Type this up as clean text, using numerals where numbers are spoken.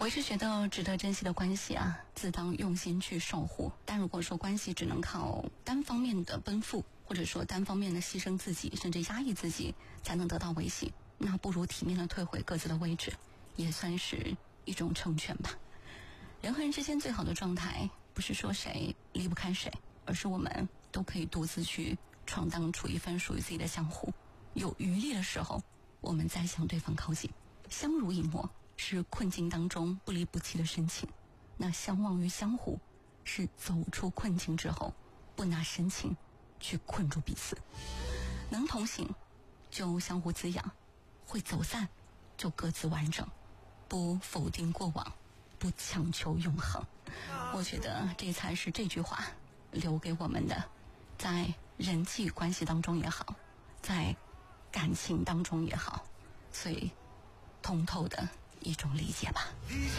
我一直觉得值得珍惜的关系啊，自当用心去守护。但如果说关系只能靠单方面的奔赴，或者说单方面的牺牲自己，甚至压抑自己才能得到维系，那不如体面的退回各自的位置，也算是一种成全吧。人和人之间最好的状态，不是说谁离不开谁，而是我们都可以独自去闯荡出一份属于自己的江湖。有余力的时候，我们再向对方靠近。相濡以沫是困境当中不离不弃的深情，那相忘于江湖是走出困境之后不拿深情去困住彼此。能同行就相互滋养，会走散就各自完整，不否定过往，不强求永恒。我觉得这才是这句话留给我们的，在人际关系当中也好，在感情当中也好，最通透的一种理解吧。